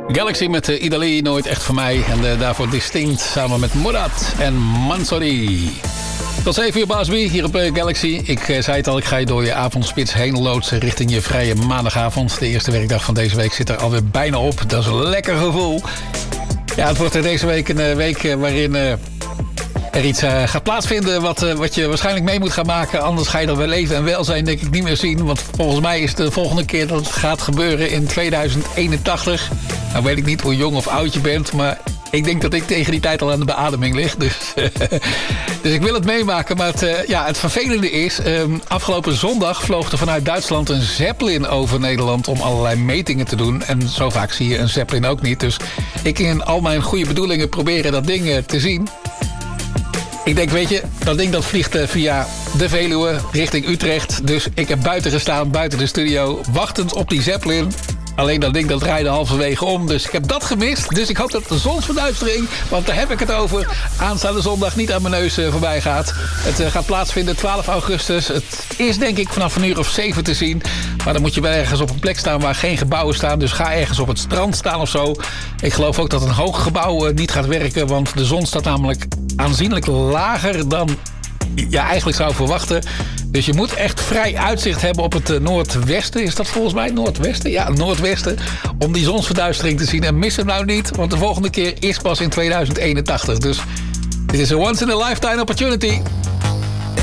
Galaxy met Idali, nooit echt voor mij. En daarvoor Distinct samen met Murat en Mansouri. Tot 7 uur Baas B hier op Galaxy. Ik zei het al, ik ga je door je avondspits heen loodsen richting je vrije maandagavond. De eerste werkdag van deze week zit er alweer bijna op. Dat is een lekker gevoel. Ja, het wordt deze week een week waarin er iets gaat plaatsvinden wat je waarschijnlijk mee moet gaan maken. Anders ga je er wel leven en welzijn denk ik niet meer zien. Want volgens mij is de volgende keer dat het gaat gebeuren in 2081. Nou weet ik niet hoe jong of oud je bent, maar ik denk dat ik tegen die tijd al aan de beademing lig. Dus ik wil het meemaken. Maar het vervelende is, afgelopen zondag vloog er vanuit Duitsland een Zeppelin over Nederland om allerlei metingen te doen. En zo vaak zie je een Zeppelin ook niet. Dus ik in al mijn goede bedoelingen proberen dat ding te zien. Ik denk, weet je, dat ding dat vliegt via de Veluwe richting Utrecht. Dus ik heb buiten gestaan, buiten de studio, wachtend op die Zeppelin. Alleen dat ding dat draaide halverwege om, dus ik heb dat gemist. Dus ik hoop dat de zonsverduistering, want daar heb ik het over, aanstaande zondag niet aan mijn neus voorbij gaat. Het gaat plaatsvinden 12 augustus. Het is denk ik vanaf 7:00 te zien. Maar dan moet je wel ergens op een plek staan waar geen gebouwen staan. Dus ga ergens op het strand staan of zo. Ik geloof ook dat een hoog gebouw niet gaat werken, want de zon staat namelijk aanzienlijk lager dan je eigenlijk zou verwachten. Dus je moet echt vrij uitzicht hebben op het noordwesten. Is dat volgens mij noordwesten? Ja, noordwesten. Om die zonsverduistering te zien. En mis hem nou niet, want de volgende keer is pas in 2081. Dus dit is een once in a lifetime opportunity.